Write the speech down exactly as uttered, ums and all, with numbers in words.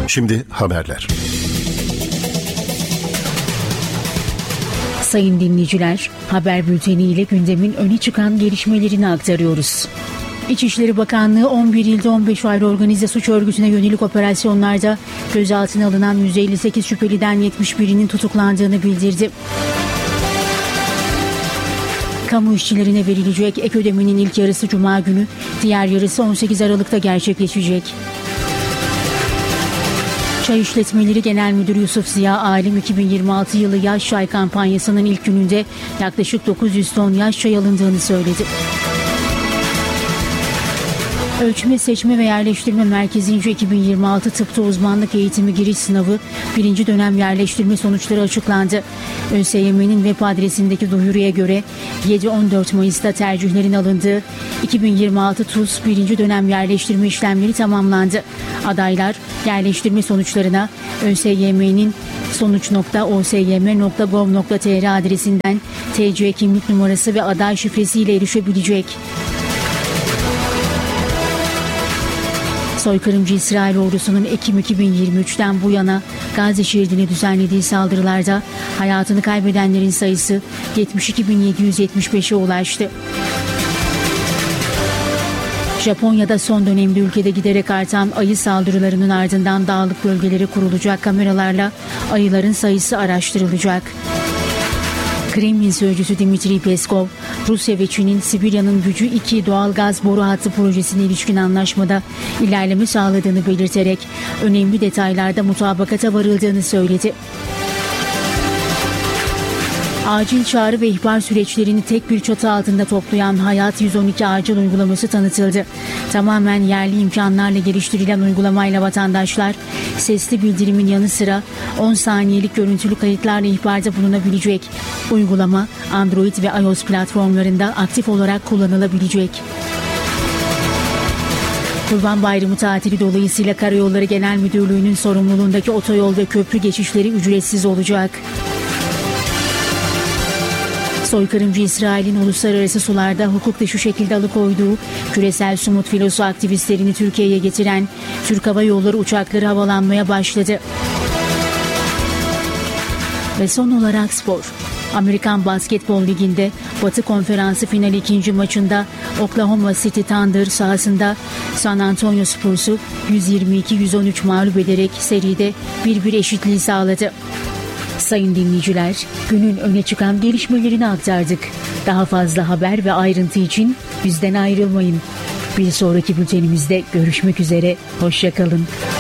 Şimdi haberler. Sayın dinleyiciler, haber bülteni ile gündemin öne çıkan gelişmelerini aktarıyoruz. İçişleri Bakanlığı on bir ilde on beş ayrı organize suç örgütüne yönelik operasyonlarda gözaltına alınan yüz elli sekiz şüpheliden yetmiş birinin tutuklandığını bildirdi. Kamu işçilerine verilecek ek ödemenin ilk yarısı Cuma günü, diğer yarısı on sekiz Aralık'ta gerçekleşecek. Çay İşletmeleri Genel Müdürü Yusuf Ziya Alim, iki bin yirmi altı yılı yaş çay kampanyasının ilk gününde yaklaşık dokuz yüz ton yaş çay alındığını söyledi. Ölçme, Seçme ve Yerleştirme Merkezi'nce iki bin yirmi altı Tıpta Uzmanlık Eğitimi Giriş Sınavı birinci dönem yerleştirme sonuçları açıklandı. ÖSYM'nin web adresindeki duyuruya göre yedi on dört Mayıs'ta tercihlerin alındığı iki bin yirmi altı TUS birinci dönem yerleştirme işlemleri tamamlandı. Adaylar yerleştirme sonuçlarına ÖSYM'nin sonuç nokta o s y m nokta gov nokta t r adresinden T C kimlik numarası ve aday şifresiyle erişebilecek. Soykırımcı İsrail ordusunun Ekim iki bin yirmi üçten bu yana Gazze şeridine düzenlediği saldırılarda hayatını kaybedenlerin sayısı yetmiş iki bin yedi yüz yetmiş beşe ulaştı. Japonya'da son dönemde ülkede giderek artan ayı saldırılarının ardından dağlık bölgelere kurulacak kameralarla ayıların sayısı araştırılacak. Kremlin sözcüsü Dmitri Peskov, Rusya ve Çin'in Sibirya'nın Gücü iki doğal gaz boru hattı projesine ilişkin anlaşmada ilerleme sağladığını belirterek önemli detaylarda mutabakata varıldığını söyledi. Acil çağrı ve ihbar süreçlerini tek bir çatı altında toplayan Hayat yüz on iki acil uygulaması tanıtıldı. Tamamen yerli imkanlarla geliştirilen uygulamayla vatandaşlar sesli bildirimin yanı sıra on saniyelik görüntülü kayıtlarla ihbarda bulunabilecek. Uygulama Android ve iOS platformlarında aktif olarak kullanılabilecek. Kurban Bayramı tatili dolayısıyla Karayolları Genel Müdürlüğü'nün sorumluluğundaki otoyol ve köprü geçişleri ücretsiz olacak. Soykırımcı İsrail'in uluslararası sularda hukuk dışı şekilde alıkoyduğu küresel sumut filosu aktivistlerini Türkiye'ye getiren Türk Hava Yolları uçakları havalanmaya başladı. Ve son olarak spor. Amerikan Basketbol Ligi'nde Batı Konferansı finali ikinci maçında Oklahoma City Thunder sahasında San Antonio Spurs'u yüz yirmi iki yüz on üç mağlup ederek seride bir bir eşitliği sağladı. Sayın dinleyiciler, günün öne çıkan gelişmelerini aktardık. Daha fazla haber ve ayrıntı için bizden ayrılmayın. Bir sonraki bültenimizde görüşmek üzere, hoşça kalın.